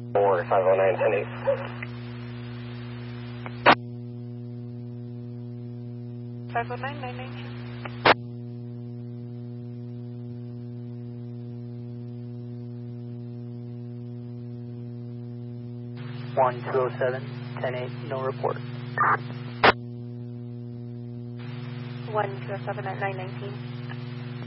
or 509 509 919. One 207 10-8, no report. 1207 at 919.